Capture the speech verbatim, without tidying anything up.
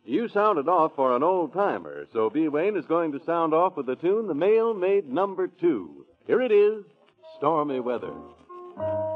You sounded off for an old-timer, so B. Wayne is going to sound off with the tune The Mail Made Number Two. Here it is, Stormy Weather.